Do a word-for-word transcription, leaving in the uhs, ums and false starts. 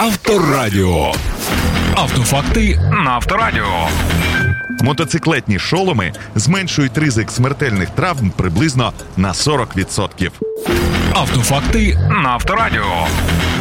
Авторадіо. Автофакти на Авторадіо. Мотоциклетні шоломи зменшують ризик смертельних травм приблизно на сорок відсотків. Автофакти на Авторадіо.